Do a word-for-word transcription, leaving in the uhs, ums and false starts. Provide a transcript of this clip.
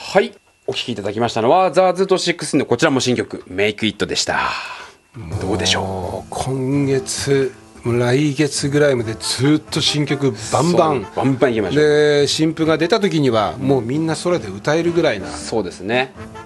はい、お聴きいただきましたのはザ・ズートシックスのこちらも新曲メイクイットでした。どうでしょう。 今月来月ぐらいまでずっと新曲バンバンバンバンいきましょう。 で新譜が出た時にはもうみんなそれで歌えるぐらいな、 そうですね。